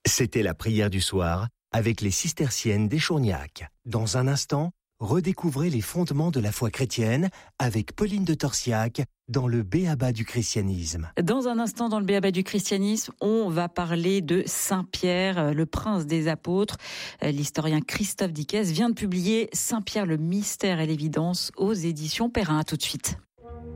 C'était la prière du soir avec les cisterciennes d'Échourgnac. Dans un instant, redécouvrez les fondements de la foi chrétienne avec Pauline de Torsiac dans le B.A.B.A. du christianisme. Dans un instant, dans le B.A.B.A. du christianisme, on va parler de Saint Pierre, le prince des apôtres. L'historien Christophe Dickès vient de publier Saint Pierre, le mystère et l'évidence aux éditions Perrin. À tout de suite.